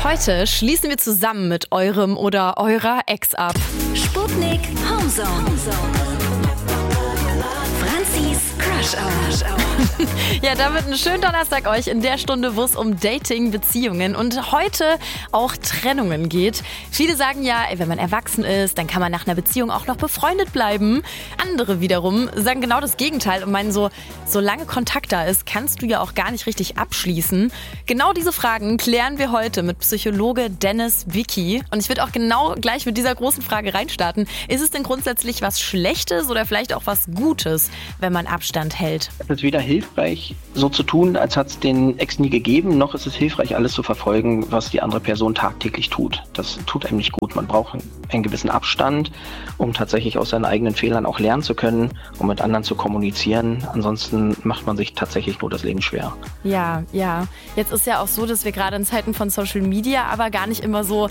Heute schließen wir zusammen mit eurem oder eurer Ex ab. Sputnik Homezone. Franzis Crush Hour. Ja, damit einen schönen Donnerstag euch in der Stunde, wo es um Dating, Beziehungen und heute auch Trennungen geht. Viele sagen ja, wenn man erwachsen ist, dann kann man nach einer Beziehung auch noch befreundet bleiben. Andere wiederum sagen genau das Gegenteil und meinen solange Kontakt da ist, kannst du ja auch gar nicht richtig abschließen. Genau diese Fragen klären wir heute mit Psychologe Dennis Wicki. Und ich würde auch genau gleich mit dieser großen Frage reinstarten. Ist es denn grundsätzlich was Schlechtes oder vielleicht auch was Gutes, wenn man Abstand hält? Es ist weder hilfreich, so zu tun, als hat es den Ex nie gegeben, noch ist es hilfreich, alles zu verfolgen, was die andere Person tagtäglich tut. Das tut einem nicht gut. Man braucht einen gewissen Abstand, um tatsächlich aus seinen eigenen Fehlern auch lernen zu können, um mit anderen zu kommunizieren. Ansonsten macht man sich tatsächlich nur das Leben schwer. Ja. Jetzt ist ja auch so, dass wir gerade in Zeiten von Social Media aber gar nicht immer so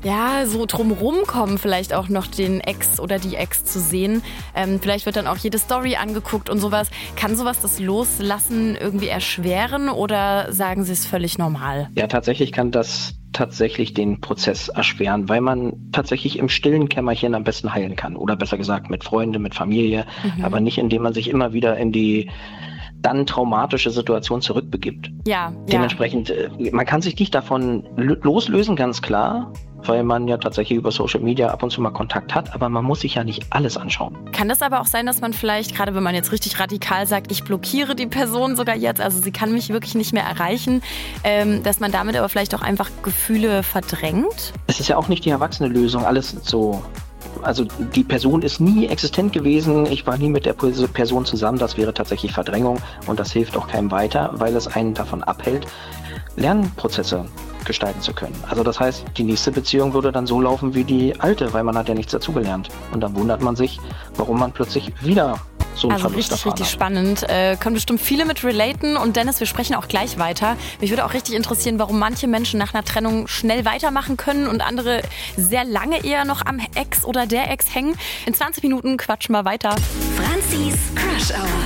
drumrum kommen, vielleicht auch noch den Ex oder die Ex zu sehen. Vielleicht wird dann auch jede Story angeguckt und sowas. Kann sowas das Loslassen irgendwie erschweren oder sagen Sie es völlig normal? Ja, tatsächlich kann das den Prozess erschweren, weil man tatsächlich im stillen Kämmerchen am besten heilen kann. Oder besser gesagt mit Freunden, mit Familie, aber nicht indem man sich immer wieder in die dann traumatische Situation zurückbegibt. Ja. Dementsprechend, man kann sich nicht davon loslösen, ganz klar, weil man ja tatsächlich über Social Media ab und zu mal Kontakt hat, aber man muss sich ja nicht alles anschauen. Kann das aber auch sein, dass man vielleicht, gerade wenn man jetzt richtig radikal sagt, ich blockiere die Person sogar jetzt, also sie kann mich wirklich nicht mehr erreichen, dass man damit aber vielleicht auch einfach Gefühle verdrängt? Es ist ja auch nicht die erwachsene Lösung, alles so. Also die Person ist nie existent gewesen, ich war nie mit der Person zusammen, das wäre tatsächlich Verdrängung und das hilft auch keinem weiter, weil es einen davon abhält, Lernprozesse gestalten zu können. Also das heißt, die nächste Beziehung würde dann so laufen wie die alte, weil man hat ja nichts dazugelernt. Und dann wundert man sich, warum man plötzlich wieder so einen Verlust erfahren richtig spannend. Können bestimmt viele mit relaten. Und Dennis, wir sprechen auch gleich weiter. Mich würde auch richtig interessieren, warum manche Menschen nach einer Trennung schnell weitermachen können und andere sehr lange eher noch am Ex oder der Ex hängen. In 20 Minuten quatschen wir weiter. Franzis Crush Hour.